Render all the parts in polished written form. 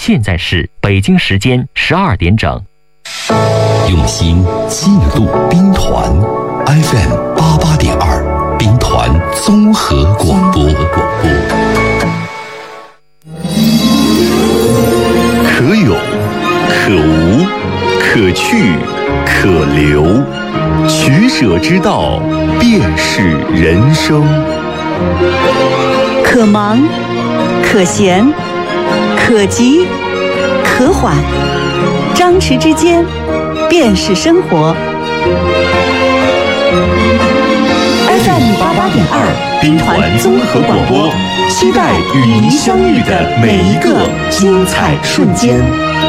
现在是北京时间12点整。 用心记录兵团 FM88.2兵团综合广播。可有可无，可去可留，取舍之道便是人生。 可忙可闲可急可缓，张弛之间便是生活。FM88.2兵团综合广播，期待与您相遇的每一个精彩瞬间。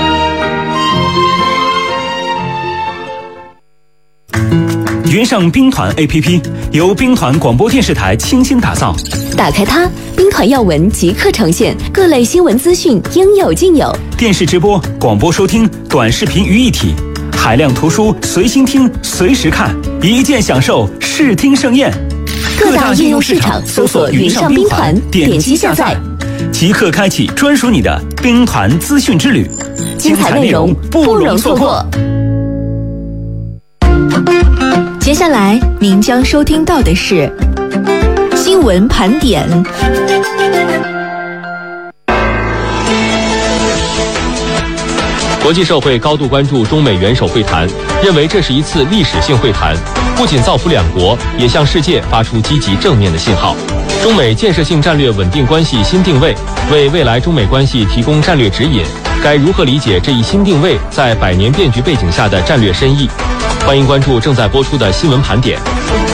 云上兵团 APP 由兵团广播电视台倾心打造， 打开它，兵团要闻即刻呈现，各类新闻资讯应有尽有。 电视直播、广播收听、短视频于一体，海量图书随心听、随时看，一键享受视听盛宴。 各大应用市场搜索云上兵团，点击下载， 即刻开启专属你的兵团资讯之旅， 精彩内容不容错过。接下来您将收听到的是新闻盘点。 国际社会高度关注中美元首会谈，认为这是一次历史性会谈，不仅造福两国，也向世界发出积极正面的信号。中美建设性战略稳定关系新定位，为未来中美关系提供战略指引。该如何理解这一新定位在百年变局背景下的战略深意？欢迎关注正在播出的新闻盘点。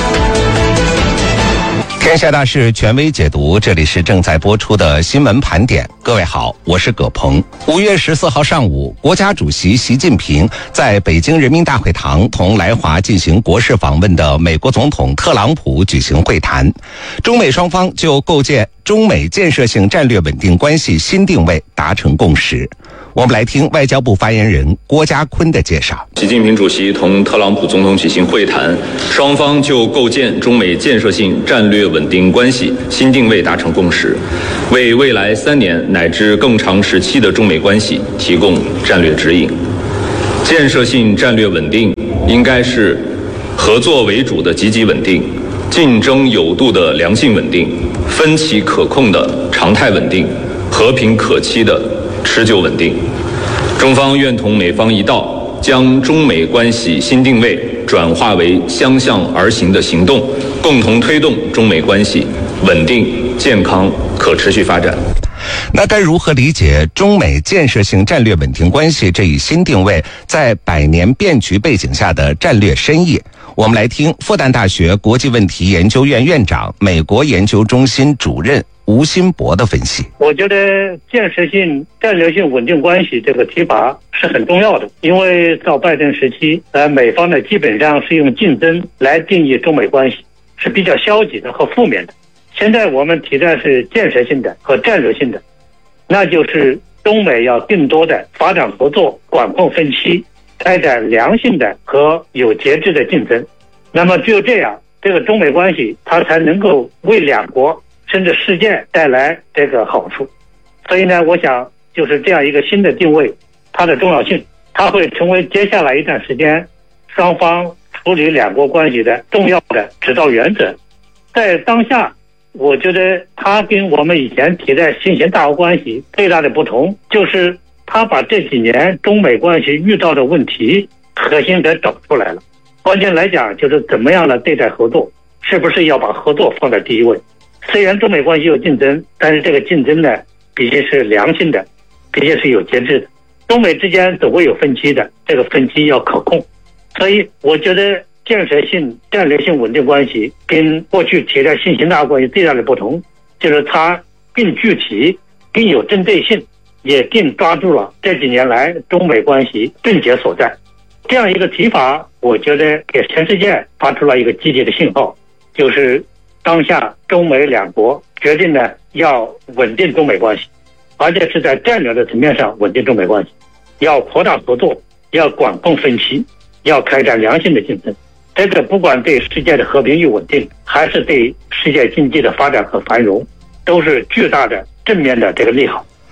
天下大事权威解读，这里是正在播出的新闻盘点。各位好，我是葛鹏。5月14号上午，国家主席习近平在北京人民大会堂同来华进行国事访问的美国总统特朗普举行会谈，中美双方就构建中美建设性战略稳定关系新定位达成共识。我们来听外交部发言人郭家坤的介绍。 习近平主席同特朗普总统举行会谈，双方就构建中美建设性战略稳定关系新定位达成共识，为未来3年乃至更长时期的中美关系提供战略指引。建设性战略稳定应该是合作为主的积极稳定，竞争有度的良性稳定，分歧可控的常态稳定，和平可期的持久稳定。中方愿同美方一道，将中美关系新定位转化为相向而行的行动，共同推动中美关系稳定、健康、可持续发展。 那该如何理解中美建设性战略稳定关系这一新定位在百年变局背景下的战略深意？我们来听复旦大学国际问题研究院院长、美国研究中心主任吴新博的分析。 我觉得建设性战略性稳定关系这个提法是很重要的，因为到拜登时期，美方呢基本上是用竞争来定义中美关系，是比较消极的和负面的。现在我们提的是建设性的和战略性的，那就是中美要更多的发展合作，管控分歧，开展良性的和有节制的竞争。那么只有这样，这个中美关系它才能够为两国甚至世界带来这个好处。所以呢，我想就是这样一个新的定位，它的重要性，它会成为接下来一段时间双方处理两国关系的重要的指导原则。在当下，我觉得它跟我们以前提的新型大国关系最大的不同，就是它把这几年中美关系遇到的问题核心给找出来了。关键来讲，就是怎么样的对待合作，是不是要把合作放在第一位。虽然中美关系有竞争，但是这个竞争呢，必须是良性的，必须是有节制的。中美之间总会有分歧的，这个分歧要可控。所以我觉得建设性战略性稳定关系跟过去提的新型大国关系最大的不同，就是它更具体、更有针对性，也更抓住了这几年来中美关系症结所在。这样一个提法，我觉得给全世界发出了一个积极的信号，就是当下中美两国决定呢要稳定中美关系，而且是在战略的层面上稳定中美关系，要扩大合作，要管控分歧，要开展良性的竞争。这个不管对世界的和平与稳定，还是对世界经济的发展和繁荣，都是巨大的正面的这个利好。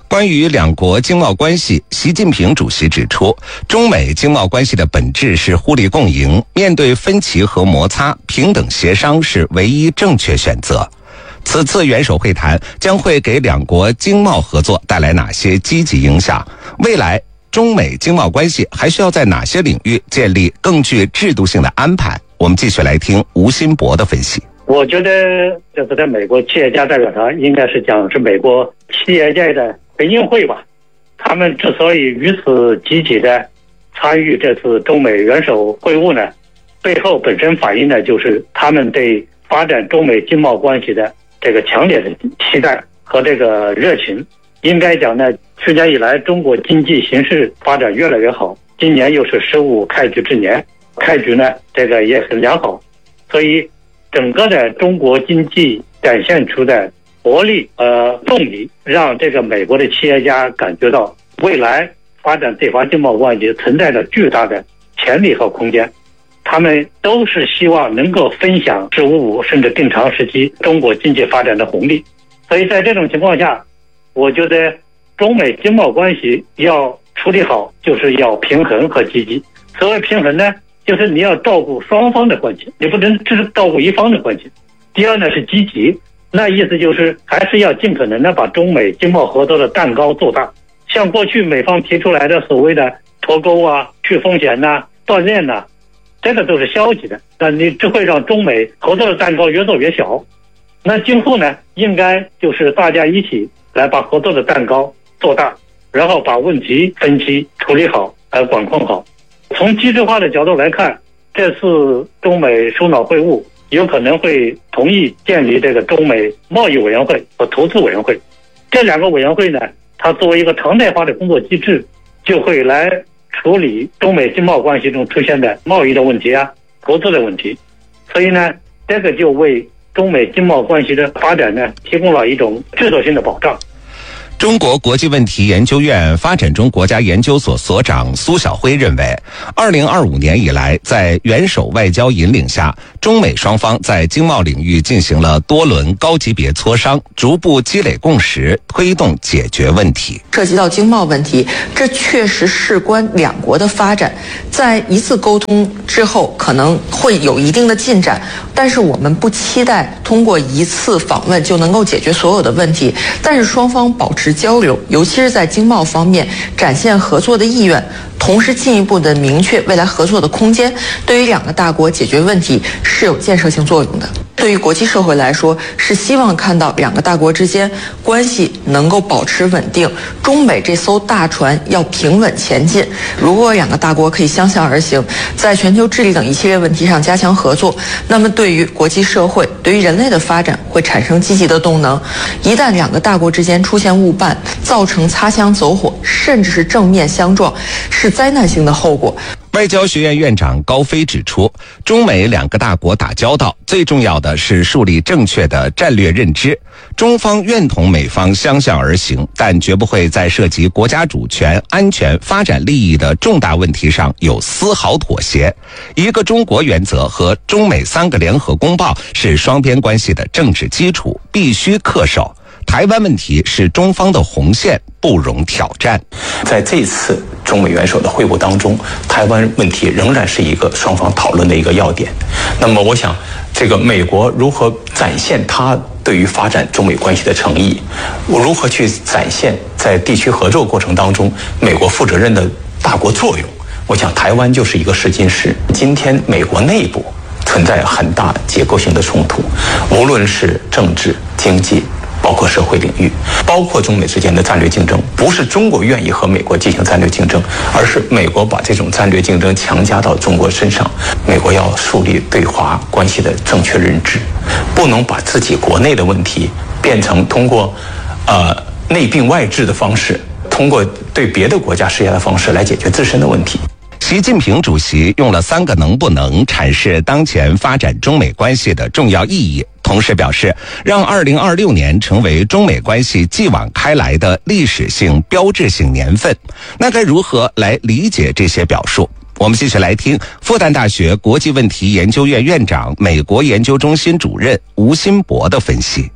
关于两国经贸关系，习近平主席指出，中美经贸关系的本质是互利共赢，面对分歧和摩擦，平等协商是唯一正确选择。此次元首会谈将会给两国经贸合作带来哪些积极影响？未来中美经贸关系还需要在哪些领域建立更具制度性的安排？我们继续来听吴新博的分析。 我觉得这次在美国企业家代表团应该是讲是美国企业界的北京会吧。他们之所以如此积极的参与这次中美元首会晤呢，背后本身反映的就是他们对发展中美经贸关系的这个强烈的期待和这个热情。应该讲呢，10年以来中国经济形势发展越来越好，今年又是15开局之年，开局呢这个也很良好，所以整个的中国经济展现出的活力动力，让这个美国的企业家感觉到未来发展对华经贸关系存在着巨大的潜力和空间。他们都是希望能够分享15甚至更长时期中国经济发展的红利。所以在这种情况下，我觉得中美经贸关系要处理好，就是要平衡和积极。所谓平衡呢，就是你要照顾双方的关系，你不能只是照顾一方的关系。第二呢是积极，那意思就是还是要尽可能的把中美经贸合作的蛋糕做大。像过去美方提出来的所谓的脱钩啊、去风险呐、锻炼呐，这个都是消极的，那你只会让中美合作的蛋糕越做越小。那今后呢，应该就是大家一起来把合作的蛋糕做大，然后把问题分歧处理好，管控好。从机制化的角度来看，这次中美首脑会晤有可能会同意建立这个中美贸易委员会和投资委员会。这两个委员会呢，它作为一个常态化的工作机制，就会来处理中美经贸关系中出现的贸易的问题啊、投资的问题。所以呢，这个就为中美经贸关系的发展呢提供了一种制度性的保障。 中国国际问题研究院发展中国家研究所所长苏晓辉认为，2025年以来，在元首外交引领下，中美双方在经贸领域进行了多轮高级别磋商，逐步积累共识，推动解决问题。 涉及到经贸问题，这确实事关两国的发展，在一次沟通之后可能会有一定的进展，但是我们不期待通过一次访问就能够解决所有的问题，但是双方保持交流，尤其是在经贸方面展现合作的意愿，同时进一步的明确未来合作的空间，对于两个大国解决问题是有建设性作用的。对于国际社会来说，是希望看到两个大国之间关系能够保持稳定，中美这艘大船要平稳前进。如果两个大国可以相向而行，在全球治理等一系列问题上加强合作，那么对于国际社会、对于人类的发展会产生积极的动能。一旦两个大国之间出现误判，造成擦枪走火，甚至是正面相撞，是灾难性的后果。 外交学院院长高飞指出，中美两个大国打交道，最重要的是树立正确的战略认知。中方愿同美方相向而行，但绝不会在涉及国家主权、安全、发展利益的重大问题上有丝毫妥协。一个中国原则和中美3个联合公报是双边关系的政治基础，必须恪守。台湾问题是中方的红线，不容挑战。 在这次中美元首的会晤当中，台湾问题仍然是一个双方讨论的一个要点。那么我想，这个美国如何展现它对于发展中美关系的诚意，我如何去展现在地区合作过程当中美国负责任的大国作用，我想台湾就是一个试金石。今天美国内部存在很大结构性的冲突，无论是政治、经济，包括社会领域，包括中美之间的战略竞争，不是中国愿意和美国进行战略竞争，而是美国把这种战略竞争强加到中国身上。美国要树立对华关系的正确认知，不能把自己国内的问题变成通过内病外治的方式，通过对别的国家施压的方式来解决自身的问题。 习近平主席用了3个能不能阐释当前发展中美关系的重要意义，同时表示让2026年成为中美关系继往开来的历史性标志性年份。那该如何来理解这些表述？我们继续来听复旦大学国际问题研究院院长、美国研究中心主任吴新博的分析。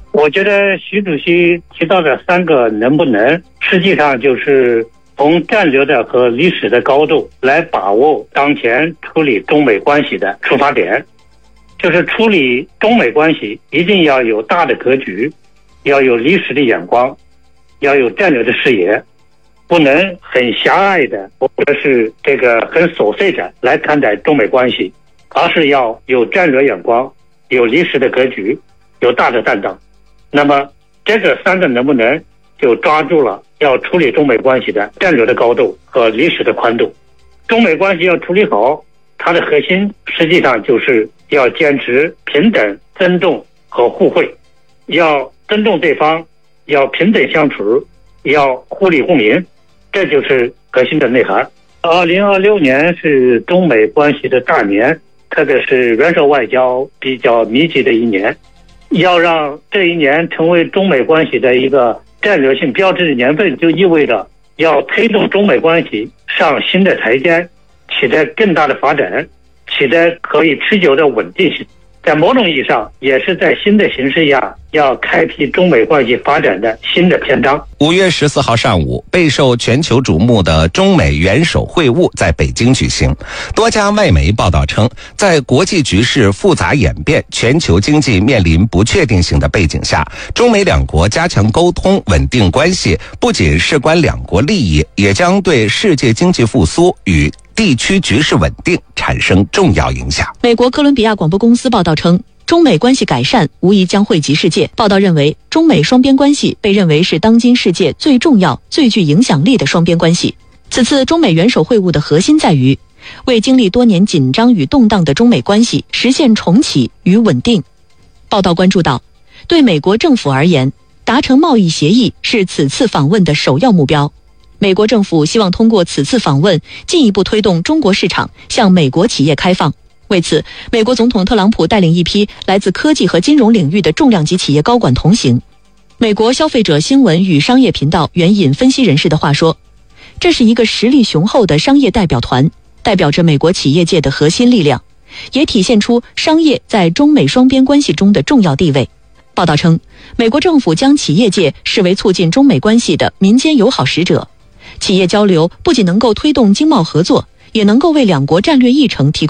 我觉得习主席提到的3个能不能，实际上就是从战略的和历史的高度来把握当前处理中美关系的出发点。就是处理中美关系一定要有大的格局，要有历史的眼光，要有战略的视野，不能很狭隘的或者是很琐碎的来看待中美关系，而是要有战略眼光，有历史的格局，有大的担当。那么这个3个能不能就抓住了要处理中美关系的战略的高度和历史的宽度。中美关系要处理好，它的核心实际上就是要坚持平等、尊重和互惠，要尊重对方，要平等相处，要互利互赢，这就是核心的内涵。2026年是中美关系的大年，特别是元首外交比较密集的一年，要让这一年成为中美关系的一个战略性标志的年份，就意味着要推动中美关系上新的台阶，取得更大的发展，取得可以持久的稳定性。在某种意义上，也是在新的形势下要开辟中美关系发展的新的篇章。 5月14号上午，备受全球瞩目的中美元首会晤在北京举行。多家外媒报道称，在国际局势复杂演变、全球经济面临不确定性的背景下，中美两国加强沟通、稳定关系，不仅事关两国利益，也将对世界经济复苏与地区局势稳定产生重要影响。 美国哥伦比亚广播公司报道称，中美关系改善无疑将惠及世界。报道认为，中美双边关系被认为是当今世界最重要、最具影响力的双边关系。此次中美元首会晤的核心在于，为经历多年紧张与动荡的中美关系实现重启与稳定。报道关注到，对美国政府而言，达成贸易协议是此次访问的首要目标。美国政府希望通过此次访问，进一步推动中国市场向美国企业开放。为此，美国总统特朗普带领一批来自科技和金融领域的重量级企业高管同行。美国消费者新闻与商业频道援引分析人士的话说，这是一个实力雄厚的商业代表团，代表着美国企业界的核心力量，也体现出商业在中美双边关系中的重要地位。报道称，美国政府将企业界视为促进中美关系的民间友好使者。企业交流不仅能够推动经贸合作，也能够为两国战略议程提供